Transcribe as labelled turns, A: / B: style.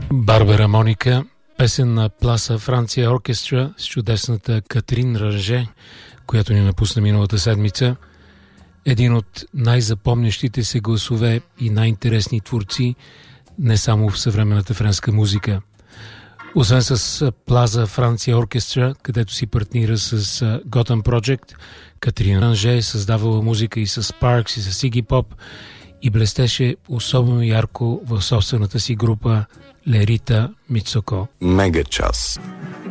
A: Барбара Моника, песен на Пласа Франция Оркестра с чудесната Катрин Ранже, която ни напусна миналата седмица. Един от най-запомнящите се гласове и най-интересни творци не само в съвременната френска музика. Освен с Плаза Франция Оркестра, където си партнира с Gotham Project, Катрин Ранже е създавала музика и с Sparks, и с Iggy Pop и блестеше особено ярко в собствената си група Лерита Мицоко.
B: Мега час.